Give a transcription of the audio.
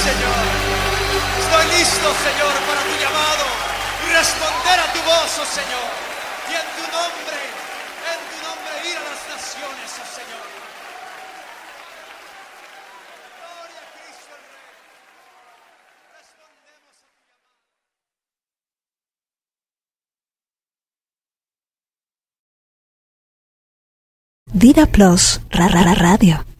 Señor. Estoy listo, Señor, para tu llamado y responder a tu voz, oh Señor. Y en tu nombre ir a las naciones, oh Señor. Gloria a Cristo el Rey. Respondemos a tu llamado. Vida Plus, Radio.